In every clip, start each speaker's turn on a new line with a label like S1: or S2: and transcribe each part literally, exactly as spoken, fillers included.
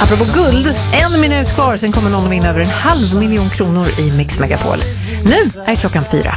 S1: Apropå guld, en minut kvar, sen kommer någon att vinna över en halv miljon kronor i Mix Megapol. Nu är klockan fyra.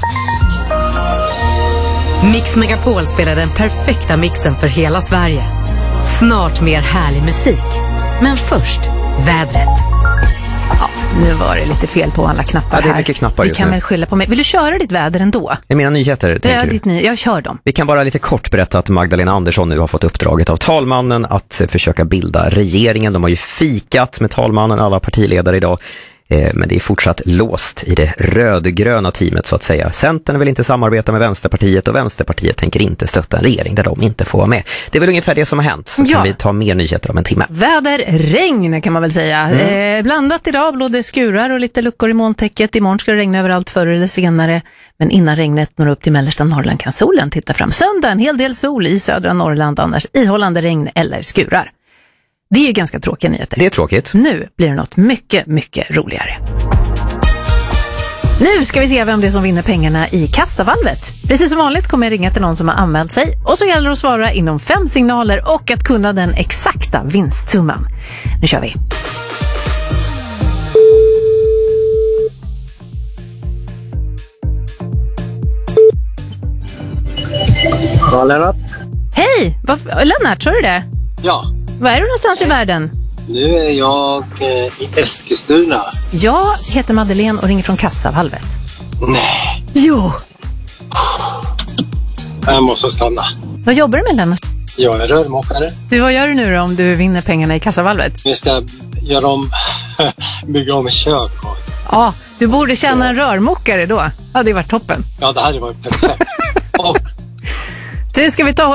S2: Mix Megapol spelar den perfekta mixen för hela Sverige. Snart mer härlig musik. Men först, vädret.
S1: Ja, nu var det lite fel på alla knappar här.
S3: Ja, det är mycket knappar
S1: Vi
S3: just
S1: kan
S3: nu.
S1: väl skylla på mig. Vill du köra ditt väder ändå?
S3: Det är mina nyheter,
S1: Det
S3: tänker
S1: är
S3: du?
S1: ditt ny... Jag kör dem.
S3: Vi kan bara lite kort berätta att Magdalena Andersson nu har fått uppdraget av talmannen att försöka bilda regeringen. De har ju fikat med talmannen, alla partiledare idag. Men det är fortsatt låst i det rödgröna teamet så att säga. Centern vill inte samarbeta med Vänsterpartiet och Vänsterpartiet tänker inte stötta en regering där de inte får vara med. Det är väl ungefär det som har hänt. Så
S1: ja.
S3: kan vi ta mer nyheter om en timme.
S1: Väder, regn kan man väl säga. Mm. Eh, blandat idag, både skurar och lite luckor i molntäcket. Imorgon ska det regna överallt förr eller senare. Men innan regnet når upp till mellersta Norrland kan solen titta fram. Söndag en hel del sol i södra Norrland, annars ihållande regn eller skurar. Det är ju ganska tråkiga nyheter.
S3: Det är tråkigt.
S1: Nu blir det något mycket, mycket roligare. Nu ska vi se vem det är som vinner pengarna i kassavalvet. Precis som vanligt kommer jag ringa till någon som har anmält sig. Och så gäller det att svara inom fem signaler och att kunna den exakta vinstsumman. Nu kör vi.
S4: Ja, Lennart.
S1: Hej! Vad, Lennart, sa du det?
S4: Ja.
S1: Var är du någonstans i världen?
S4: Nu är jag eh, i Eskilstuna.
S1: Jag heter Madeleine och ringer från kassavalvet.
S4: Nej.
S1: Jo.
S4: Jag måste stanna.
S1: Vad jobbar du med, Lennart?
S4: Jag är rörmokare.
S1: Du, vad gör du nu då om du vinner pengarna i kassavalvet?
S4: Vi ska göra om, bygga om kök. Och...
S1: Ja, du borde tjäna en rörmokare då. Ja, det hade varit toppen.
S4: Ja, det hade varit perfekt. Och...
S1: Du, ska vi ta